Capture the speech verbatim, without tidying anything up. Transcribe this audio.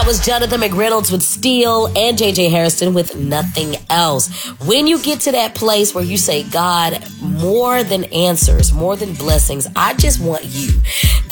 That was Jonathan McReynolds with Steel and J J Harrison with Nothing Else. When you get to that place where you say, God, more than answers, more than blessings, I just want you.